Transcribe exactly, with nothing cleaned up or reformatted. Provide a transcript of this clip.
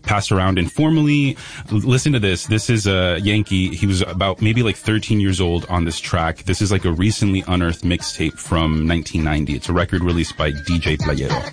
passed around informally. Listen to this. This is a uh, Yankee. He was about maybe like thirteen years old on this track. This is like a recently unearthed mixtape from nineteen ninety. It's a record released by D J Playero.